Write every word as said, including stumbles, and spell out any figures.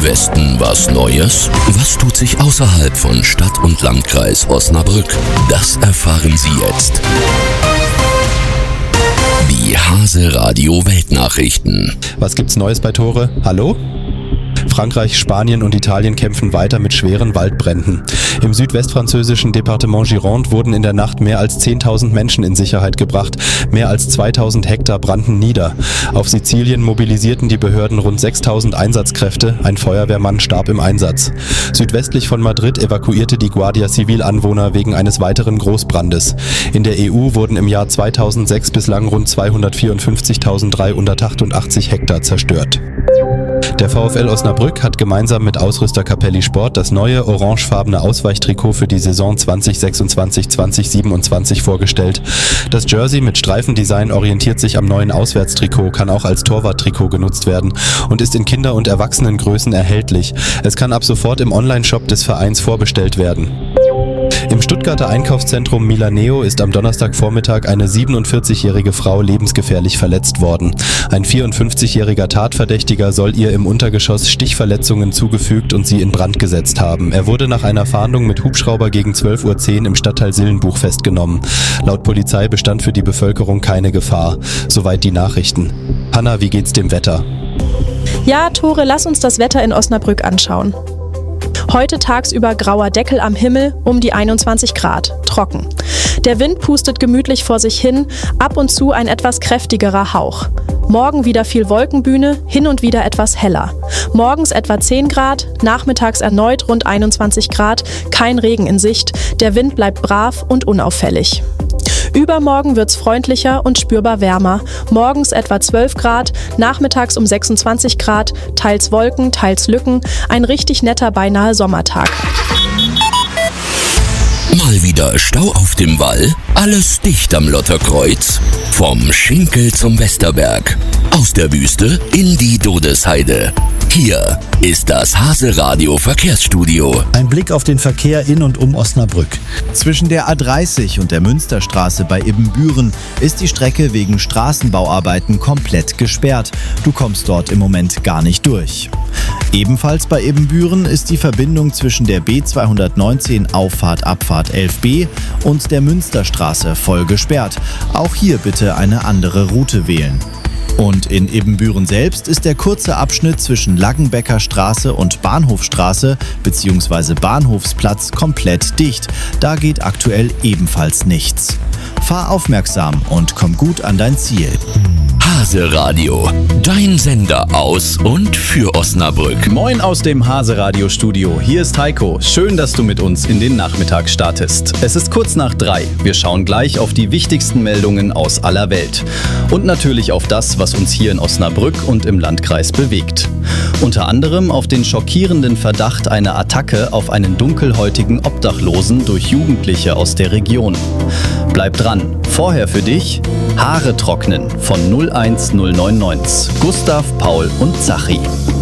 Westen was Neues? Was tut sich außerhalb von Stadt und Landkreis Osnabrück? Das erfahren Sie jetzt. Die Hase Radio Weltnachrichten. Was gibt's Neues bei Tore? Hallo? Frankreich, Spanien und Italien kämpfen weiter mit schweren Waldbränden. Im südwestfranzösischen Departement Gironde wurden in der Nacht mehr als zehntausend Menschen in Sicherheit gebracht. Mehr als zweitausend Hektar brannten nieder. Auf Sizilien mobilisierten die Behörden rund sechstausend Einsatzkräfte. Ein Feuerwehrmann starb im Einsatz. Südwestlich von Madrid evakuierte die Guardia Civil Anwohner wegen eines weiteren Großbrandes. In der E U wurden im Jahr zweitausendsechs bislang rund zweihundertvierundfünfzigtausenddreihundertachtundachtzig Hektar zerstört. Der VfL Osnabrück hat gemeinsam mit Ausrüster Capelli Sport das neue orangefarbene Ausweichtrikot für die Saison zwanzig sechsundzwanzig zwanzig siebenundzwanzig vorgestellt. Das Jersey mit Streifendesign orientiert sich am neuen Auswärtstrikot, kann auch als Torwarttrikot genutzt werden und ist in Kinder- und Erwachsenengrößen erhältlich. Es kann ab sofort im Onlineshop des Vereins vorbestellt werden. Im Stuttgarter Einkaufszentrum Milaneo ist am Donnerstagvormittag eine siebenundvierzigjährige Frau lebensgefährlich verletzt worden. Ein vierundfünfzigjähriger Tatverdächtiger soll ihr im Untergeschoss Stichverletzungen zugefügt und sie in Brand gesetzt haben. Er wurde nach einer Fahndung mit Hubschrauber gegen zwölf Uhr zehn im Stadtteil Sillenbuch festgenommen. Laut Polizei bestand für die Bevölkerung keine Gefahr. Soweit die Nachrichten. Hanna, wie geht's dem Wetter? Ja, Tore, lass uns das Wetter in Osnabrück anschauen. Heute tagsüber grauer Deckel am Himmel, um die einundzwanzig Grad, trocken. Der Wind pustet gemütlich vor sich hin, ab und zu ein etwas kräftigerer Hauch. Morgen wieder viel Wolkenbühne, hin und wieder etwas heller. Morgens etwa zehn Grad, nachmittags erneut rund einundzwanzig Grad, kein Regen in Sicht, der Wind bleibt brav und unauffällig. Übermorgen wird's freundlicher und spürbar wärmer. Morgens etwa zwölf Grad, nachmittags um sechsundzwanzig Grad, teils Wolken, teils Lücken. Ein richtig netter, beinahe Sommertag. Mal wieder Stau auf dem Wall? Alles dicht am Lotterkreuz? Vom Schinkel zum Westerberg. Aus der Wüste in die Dodesheide. Hier ist das Hase Radio Verkehrsstudio. Ein Blick auf den Verkehr in und um Osnabrück. Zwischen der A dreißig und der Münsterstraße bei Ibbenbüren ist die Strecke wegen Straßenbauarbeiten komplett gesperrt. Du kommst dort im Moment gar nicht durch. Ebenfalls bei Ibbenbüren ist die Verbindung zwischen der B zweihundertneunzehn Auffahrt Abfahrt elf b und der Münsterstraße voll gesperrt. Auch hier bitte eine andere Route wählen. Und in Ibbenbüren selbst ist der kurze Abschnitt zwischen Laggenbecker Straße und Bahnhofstraße bzw. Bahnhofsplatz komplett dicht. Da geht aktuell ebenfalls nichts. Fahr aufmerksam und komm gut an dein Ziel. Hase Radio, dein Sender aus und für Osnabrück. Moin aus dem Hase Radio Studio. Hier ist Heiko. Schön, dass du mit uns in den Nachmittag startest. Es ist kurz nach drei. Wir schauen gleich auf die wichtigsten Meldungen aus aller Welt. Und natürlich auf das, was uns hier in Osnabrück und im Landkreis bewegt. Unter anderem auf den schockierenden Verdacht einer Attacke auf einen dunkelhäutigen Obdachlosen durch Jugendliche aus der Region. Bleib dran. Vorher für dich Haare trocknen von null eins null neun neun. Gustav, Paul und Zachi.